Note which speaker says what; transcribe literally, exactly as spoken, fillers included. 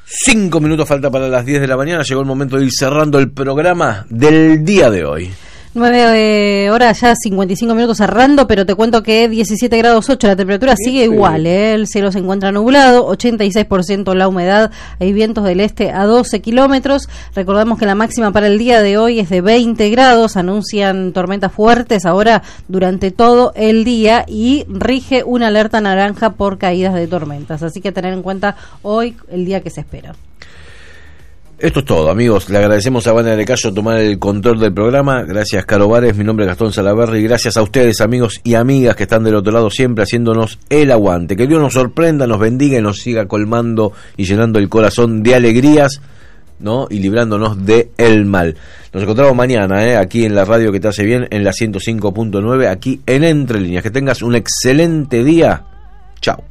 Speaker 1: Cinco minutos falta para las diez de la mañana. Llegó el momento de ir cerrando el programa del día de hoy.
Speaker 2: nueve eh, horas ya, cincuenta y cinco minutos cerrando, pero te cuento que diecisiete grados ocho, la temperatura sí, sigue sí. igual, ¿eh? El cielo se encuentra nublado, ochenta y seis por ciento la humedad, hay vientos del este a doce kilómetros. Recordamos que la máxima para el día de hoy es de veinte grados, anuncian tormentas fuertes ahora durante todo el día y rige una alerta naranja por caídas de tormentas, así que tener en cuenta hoy el día que se espera.
Speaker 1: Esto es todo, amigos. Le agradecemos a Vania de Cayo tomar el control del programa. Gracias, Caro Vares. Mi nombre es Gastón Salaverry. Y gracias a ustedes, amigos y amigas que están del otro lado siempre haciéndonos el aguante. Que Dios nos sorprenda, nos bendiga y nos siga colmando y llenando el corazón de alegrías, ¿no? Y librándonos de el mal. Nos encontramos mañana, ¿eh? Aquí en la radio que te hace bien, en la ciento cinco punto nueve, aquí en Entre Líneas. Que tengas un excelente día. Chao.